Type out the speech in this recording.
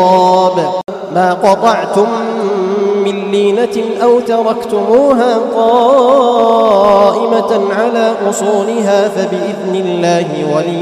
ما قطعتم من لينة أو تركتموها قائمة على أصولها فبإذن الله ولي